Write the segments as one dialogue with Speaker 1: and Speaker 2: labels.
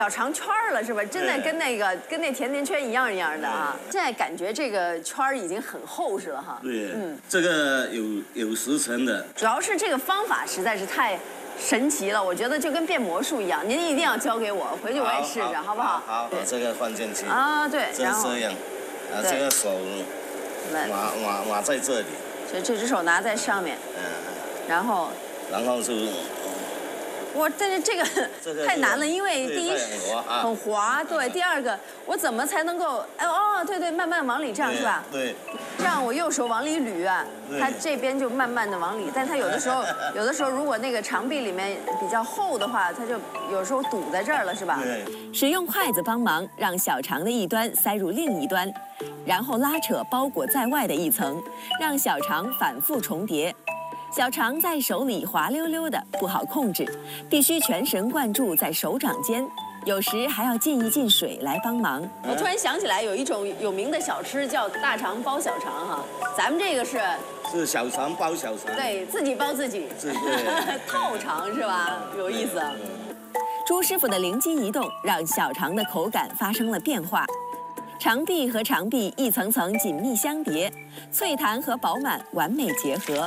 Speaker 1: 小长圈了是吧？真的跟那甜甜圈一样的啊！现在感觉这个圈已经很厚实了哈。
Speaker 2: 对，这个有10层的。
Speaker 1: 主要是这个方法实在是太神奇了，我觉得就跟变魔术一样。您一定要教给我，回去我也试试，好不好？
Speaker 2: 好，把这个放进去
Speaker 1: 啊，对，
Speaker 2: 然后这样，这个手拿在这里，
Speaker 1: 这只手拿在上面，然后
Speaker 2: 就。
Speaker 1: 但是这个太难了，因为第一很滑，对，第二个我怎么才能够对，慢慢往里这样是吧？
Speaker 2: 对，
Speaker 1: 这样我右手往里捋啊，它这边就慢慢的往里，但它有的时候如果那个肠壁里面比较厚的话，它就有时候堵在这儿了是吧？
Speaker 2: 对。
Speaker 3: 使用筷子帮忙，让小肠的一端塞入另一端，然后拉扯包裹在外的一层，让小肠反复重叠。小肠在手里滑溜溜的，不好控制，必须全神贯注在手掌间，有时还要浸一浸水来帮忙。
Speaker 1: 我突然想起来，有一种有名的小吃叫大肠包小肠哈，咱们这个是
Speaker 2: 小肠包小肠，
Speaker 1: 对自己包自己，套肠是吧？有意思。
Speaker 3: 朱师傅的灵机一动，让小肠的口感发生了变化。肠壁和肠壁一层层紧密相叠，脆弹和饱满完美结合。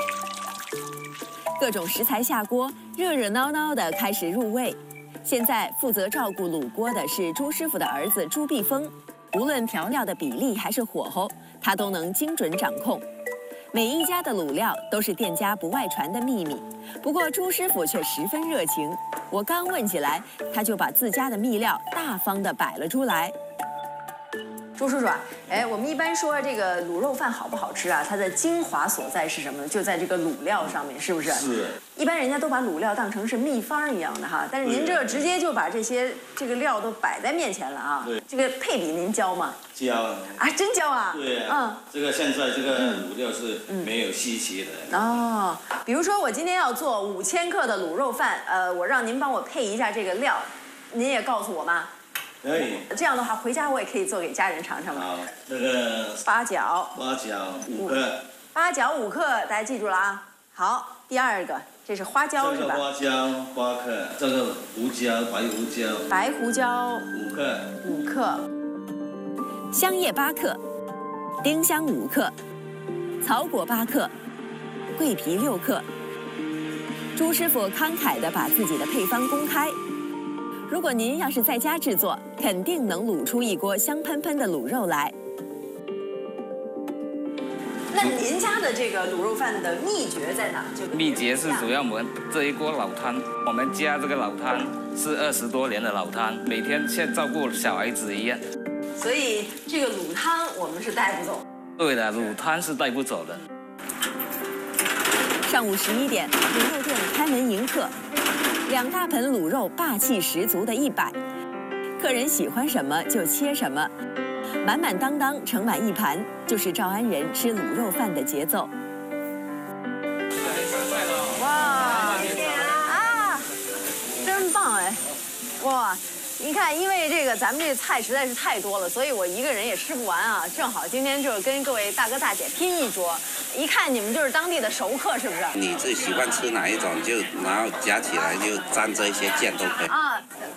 Speaker 3: 各种食材下锅，热热闹闹的开始入味。现在负责照顾卤锅的是朱师傅的儿子朱碧峰，无论调料的比例还是火候，他都能精准掌控。每一家的卤料都是店家不外传的秘密，不过朱师傅却十分热情。我刚问起来，他就把自家的秘料大方地摆了出来。
Speaker 1: 朱叔叔啊，我们一般说这个卤肉饭好不好吃啊？它的精华所在是什么呢？就在这个卤料上面，是不是？
Speaker 2: 是。
Speaker 1: 一般人家都把卤料当成是秘方一样的哈，但是您这直接就把这个料都摆在面前了啊。
Speaker 2: 对。
Speaker 1: 这个配比您教吗？
Speaker 2: 教。
Speaker 1: 啊，真教啊？
Speaker 2: 对。这个现在这个卤料是没有稀奇的。
Speaker 1: 哦，比如说我今天要做5000克的卤肉饭，我让您帮我配一下这个料，您也告诉我吗？
Speaker 2: 可以。
Speaker 1: 这样的话，回家我也可以做给家人尝尝嘛。
Speaker 2: 好，这个
Speaker 1: 八角
Speaker 2: 5克。
Speaker 1: 八角5克，大家记住了啊。好，第二个，这是花椒是吧？
Speaker 2: 这个花椒8克，这个胡椒白胡椒
Speaker 1: 5克，
Speaker 3: 香叶8克，丁香5克，草果8克，桂皮6克。朱师傅慷慨地把自己的配方公开。如果您要是在家制作，肯定能卤出一锅香喷喷的卤肉来。
Speaker 1: 那您家的这个卤肉饭的秘诀在哪？
Speaker 4: 秘诀是主要我们这一锅老汤，我们家这个老汤是20多年的老汤，每天像照顾小孩子一样。
Speaker 1: 所以这个卤汤我们是带不走。
Speaker 4: 对的，卤汤是带不走的。
Speaker 3: 上午11点，卤肉店开门迎客。2大盆卤肉霸气十足的100，客人喜欢什么就切什么，满满当当盛满一盘，就是赵安人吃卤肉饭的节奏。
Speaker 1: 哇，真棒哎！哇，您看，因为这个咱们这菜实在是太多了，所以我一个人也吃不完啊。正好今天就跟各位大哥大姐拼一桌。一看你们就是当地的熟客，是不是？
Speaker 5: 你最喜欢吃哪一种，就然后夹起来就沾这一些酱都可以。
Speaker 1: 啊，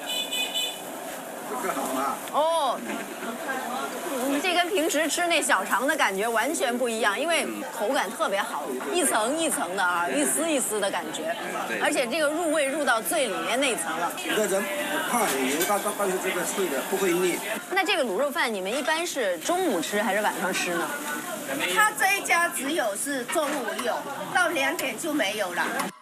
Speaker 2: 这个好吗？
Speaker 1: 哦，这跟平时吃那小肠的感觉完全不一样，因为口感特别好，一层一层的啊，一丝一丝的感觉，而且这个入味入到最里面那一层了。
Speaker 6: 有的人怕很油，但是这个脆的不会腻。
Speaker 1: 那这个卤肉饭你们一般是中午吃还是晚上吃呢？
Speaker 7: 他这一家只有是中午有，到2点就没有了。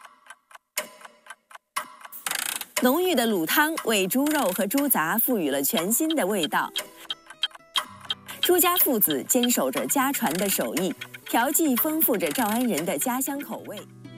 Speaker 3: 浓郁的卤汤为猪肉和猪杂赋予了全新的味道。朱家父子坚守着家传的手艺，调剂丰富着赵安人的家乡口味。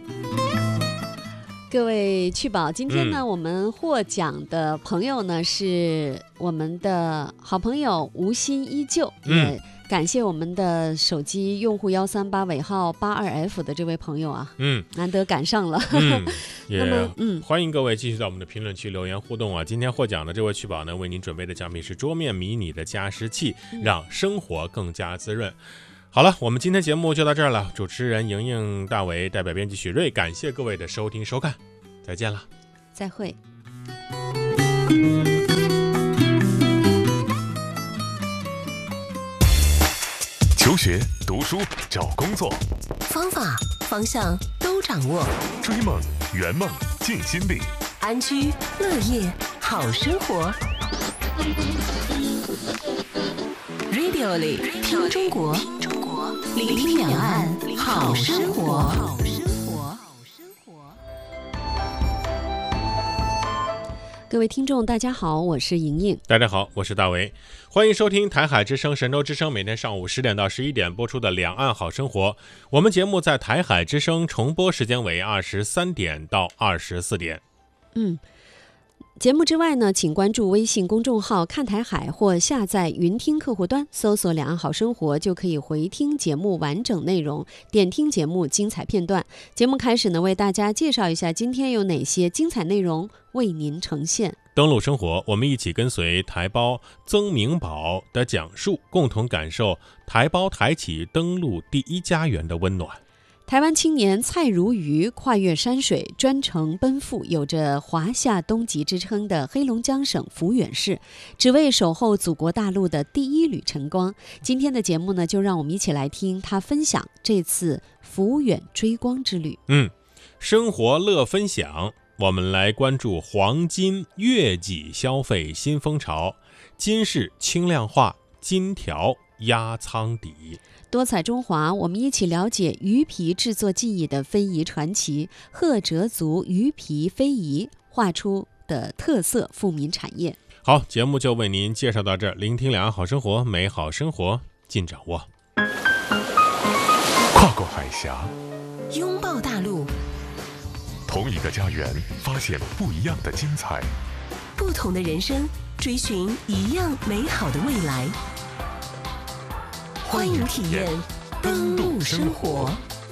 Speaker 8: 各位趣宝，今天呢，我们获奖的朋友呢是我们的好朋友无心依旧。感谢我们的手机用户138尾号82F 的这位朋友啊，难得赶上了。
Speaker 9: 也欢迎各位继续在我们的评论区留言互动啊。今天获奖的这位趣宝呢，为您准备的奖品是桌面迷你的加湿器，让生活更加滋润。好了，我们今天节目就到这儿了。主持人莹莹、大伟，代表编辑许瑞，感谢各位的收听收看，再见了，
Speaker 8: 再会。
Speaker 10: 求学、读书、找工作，
Speaker 11: 方法、方向都掌握。
Speaker 10: 追梦、圆梦、尽心力，
Speaker 11: 安居乐业好生活。Radio 里听中国，聆听两岸好生活。
Speaker 8: 各位听众大家好，我是莹莹。
Speaker 9: 大家好，我是大为。欢迎收听台海之声、神州之声每天上午10点到11点播出的两岸好生活。我们节目在台海之声重播时间为23点到24点。
Speaker 8: 节目之外呢，请关注微信公众号看台海或下载云听客户端，搜索两岸好生活，就可以回听节目完整内容，点听节目精彩片段。节目开始呢，为大家介绍一下今天有哪些精彩内容为您呈现。
Speaker 9: 登陆生活，我们一起跟随台胞曾明宝的讲述，共同感受台胞台企登陆第一家园的温暖。
Speaker 8: 台湾青年蔡如瑜跨越山水，专程奔赴有着华夏东极之称的黑龙江省抚远市，只为守候祖国大陆的第一缕晨光。今天的节目呢，就让我们一起来听他分享这次抚远追光之旅。
Speaker 9: 生活乐分享，我们来关注黄金月季消费新风潮，金饰轻量化，金条压舱底。
Speaker 8: 多彩中华，我们一起了解鱼皮制作技艺的非遗传奇，赫哲族鱼皮非遗画出的特色富民产业。
Speaker 9: 好，节目就为您介绍到这儿，聆听两岸好生活，美好生活尽掌握。
Speaker 10: 跨过海峡，
Speaker 11: 拥抱大陆，
Speaker 10: 同一个家园，发现不一样的精彩，
Speaker 11: 不同的人生，追寻一样美好的未来。欢迎体验登陆生活。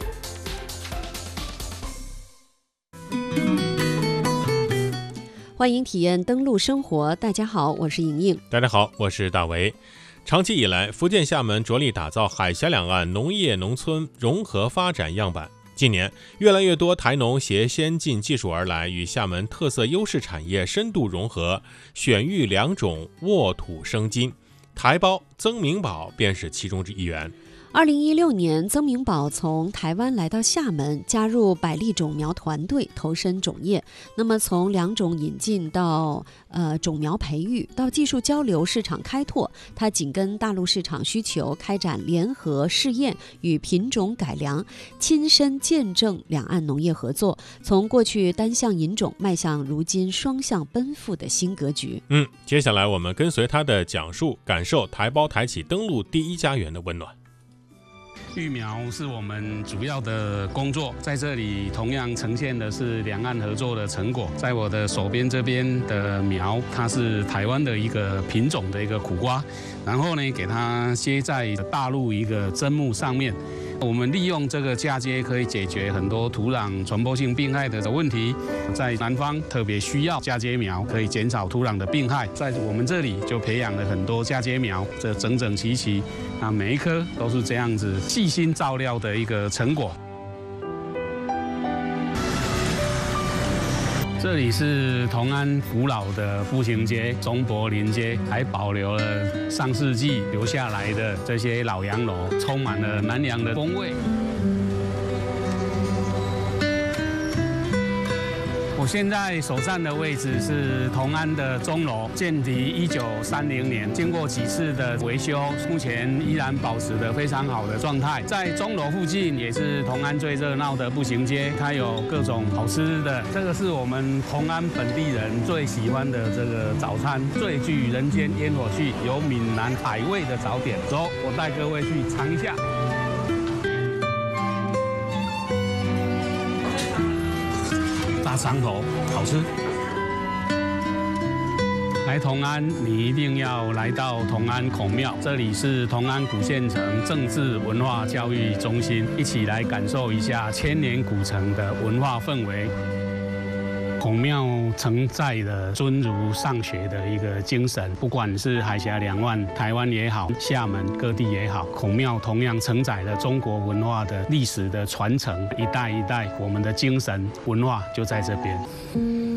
Speaker 8: 欢迎体验登陆生活。大家好，我是莹莹。
Speaker 9: 大家好，我是大为。长期以来，福建厦门着力打造海峡两岸农业农村融合发展样板。近年，越来越多台农携先进技术而来，与厦门特色优势产业深度融合，选育良种，沃土生金。台胞曾明宝便是其中之一员。
Speaker 8: 2016年，曾明宝从台湾来到厦门，加入百利种苗团队，投身种业。那么从良种引进到种苗培育，到技术交流、市场开拓，他紧跟大陆市场需求，开展联合试验与品种改良，亲身见证两岸农业合作，从过去单向引种迈向如今双向奔赴的新格局。
Speaker 9: 接下来我们跟随他的讲述，感受台胞台企登陆第一家园的温暖。
Speaker 12: 育苗是我们主要的工作，在这里同样呈现的是两岸合作的成果。在我的手边这边的苗，它是台湾的一个品种的一个苦瓜，然后呢，给它接在大陆一个砧木上面。我们利用这个嫁接可以解决很多土壤传播性病害的问题，在南方特别需要嫁接苗，可以减少土壤的病害。在我们这里就培养了很多嫁接苗，这整整齐齐，那每一颗都是这样子细心照料的一个成果。这里是同安古老的步行街中柏林街，还保留了上世纪留下来的这些老洋楼，充满了南洋的风味。我现在所站的位置是同安的钟楼，建于1930年，经过几次的维修，目前依然保持得非常好的状态。在钟楼附近也是同安最热闹的步行街，它有各种好吃的。这个是我们同安本地人最喜欢的这个早餐，最具人间烟火气，有闽南海味的早点。走，我带各位去尝一下。大肠头好吃。来同安，你一定要来到同安孔庙，这里是同安古县城政治文化教育中心，一起来感受一下千年古城的文化氛围。孔庙承载了尊儒上学的一个精神，不管是海峡两岸、台湾也好，厦门各地也好，孔庙同样承载了中国文化的历史的传承，一代一代，我们的精神文化就在这边。